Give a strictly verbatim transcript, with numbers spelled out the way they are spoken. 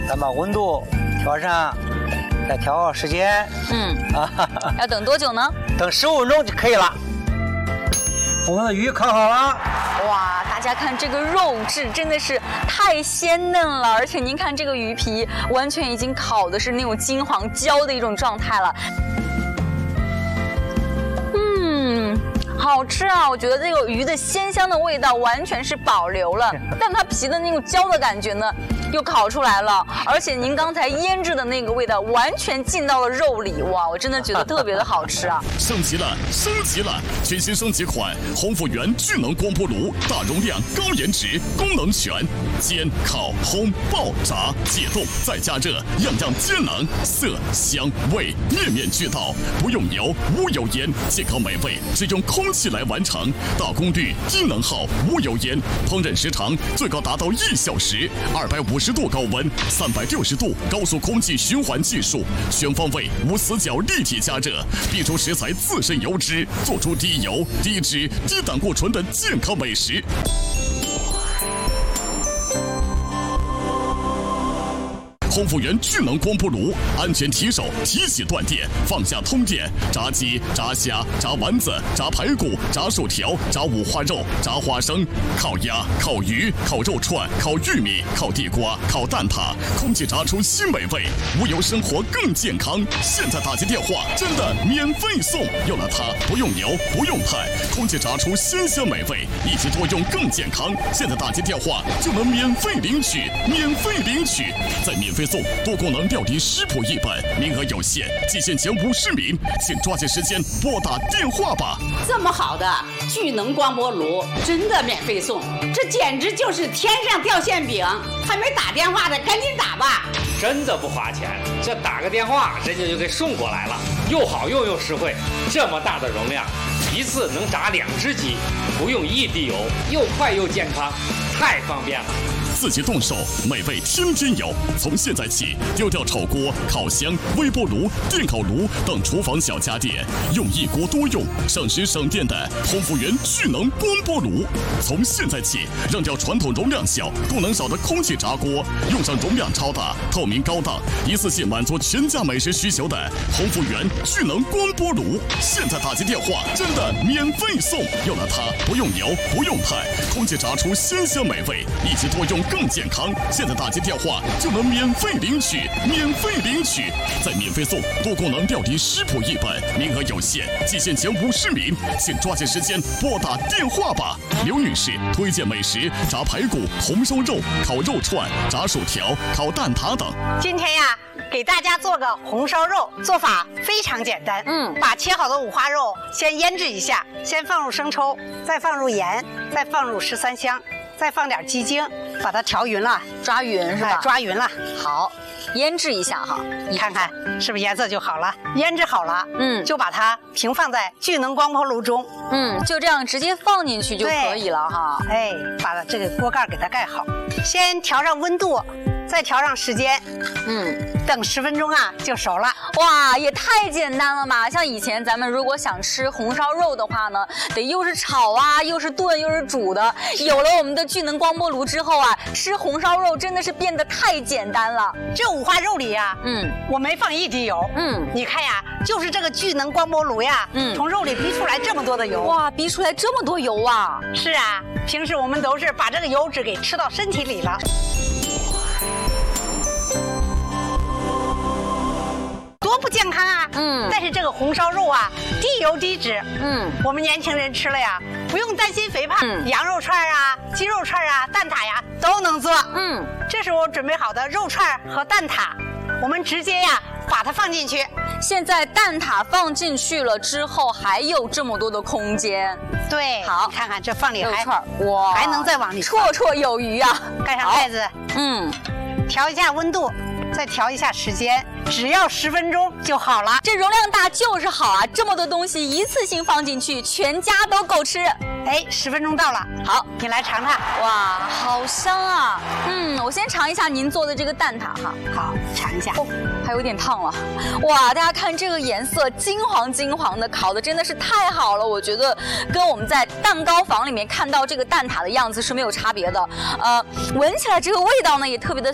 咱把温度调上，再调好时间。 嗯，啊，要等多久呢？ 等十五分钟就可以了。我们的鱼烤好了。 哇，大家看这个肉质真的是太鲜嫩了，而且您看这个鱼皮完全已经烤的是那种金黄焦的一种状态了。嗯。好吃啊！我觉得这个鱼的鲜香的味道完全是保留了，但它皮的那种焦的感觉呢，又烤出来了。而且您刚才腌制的那个味道完全进到了肉里，哇！我真的觉得特别的好吃啊！ 升级了，升级了！全新升级款鸿福源聚能光波炉，大容量、高颜值，功能全，煎、烤、烘、爆、炸、解冻再加热，样样皆能，色香味面面俱到，不用油，无油烟，健康美味，只用空气来完成，大功率、低能耗、无油烟，烹饪时长最高达到一小时，二百五十度高温，三百六十度高速空气循环技术，全方位无死角立体加热，逼出食材自身油脂，做出低油、低脂、低胆固醇的健康美食。鸿福源聚能光波炉，安全提手，提起断电，放下通电。炸鸡、炸虾、炸丸子、炸排骨、炸薯条、炸五花肉、炸花生、烤鸭、烤鱼、烤肉串、烤玉米、烤地瓜、烤蛋挞，空气炸出新美味，无油生活更健康。现在打进电话，真的免费送！有了它，不用油，不用派，空气炸出鲜香美味，一起多用更健康。现在打进电话就能免费领取，免费领取，再免费送多功能料理食谱一本，名额有限，仅限前五十名，请抓紧时间拨打电话吧。 这么好的聚能光波炉，真的免费送，这简直就是天上掉馅饼！还没打电话的，赶紧打吧！ 真的不花钱，这打个电话，人家就给送过来了，又好用又实惠。这么大的容量，一次能炸两只鸡，不用一滴油，又快又健康，太方便了。 自己动手，美味天天有。从现在起，丢掉炒锅、烤箱、微波炉、电烤炉等厨房小家电，用一锅多用、省时省电的鸿福源聚能光波炉。从现在起，扔掉传统容量小、功能少的空气炸锅，用上容量超大、透明高档、一次性满足全家美食需求的鸿福源聚能光波炉。现在打进电话，真的免费送！有了它，不用油，不用派，空气炸出鲜香美味，一起多用更健康。现在打进电话就能免费领取，免费领取，再免费送多功能料理食谱一本，名额有限，仅限前五十名，请抓紧时间拨打电话吧。刘女士推荐美食：炸排骨、红烧肉、烤肉串、炸薯条、烤蛋挞等。 今天呀，给大家做个红烧肉，做法非常简单。嗯，把切好的五花肉先腌制一下，先放入生抽，再放入盐，再放入十三香。再放点鸡精，把它调匀了， 抓匀是吧？ 哎、抓匀了， 好，腌制一下哈， 你看看是不是颜色就好了？腌制好了，嗯，就把它平放在聚能光波炉中， 嗯，就这样直接放进去就可以了哈。 哎，把这个锅盖给它盖好，先调上温度，再调上时间，嗯，等十分钟啊就熟了。 哇，也太简单了吧！像以前咱们如果想吃红烧肉的话呢，得又是炒啊，又是炖，又是煮的。有了我们的聚能光波炉之后啊，吃红烧肉真的是变得太简单了。 这五花肉里呀、啊，嗯，我没放一滴油，嗯，你看呀，就是这个聚能光波炉呀，嗯，从肉里逼出来这么多的油。 哇，逼出来这么多油啊！ 是啊，平时我们都是把这个油脂给吃到身体里了。多不健康啊！嗯，但是这个红烧肉啊，低油低脂，嗯，我们年轻人吃了呀，不用担心肥胖。嗯、羊肉串啊、鸡肉串啊、蛋挞呀都能做。嗯，这是我准备好的肉串和蛋挞，我们直接呀把它放进去。 现在蛋挞放进去了之后，还有这么多的空间。 对， 好， 看看这放里还串，哇， 还能再往里绰绰有余啊！ 盖上盖子，嗯，调一下温度。再调一下时间，只要十分钟就好了。 这容量大就是好啊！这么多东西一次性放进去，全家都够吃。 哎，十分钟到了，好，你来尝尝。 哇，好香啊！嗯，我先尝一下您做的这个蛋挞哈。 好，尝一下。 哦，还有点烫了。哇，大家看这个颜色，金黄金黄的，烤的真的是太好了。我觉得跟我们在蛋糕房里面看到这个蛋挞的样子是没有差别的。呃，闻起来这个味道呢也特别的